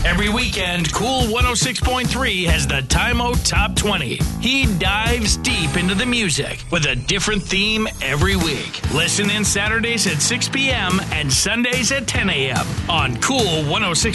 Every weekend, Cool 106.3 has the Time-O Top 20. He dives deep into the music with a different theme every week. Listen in Saturdays at 6 p.m. and Sundays at 10 a.m. on Cool 106.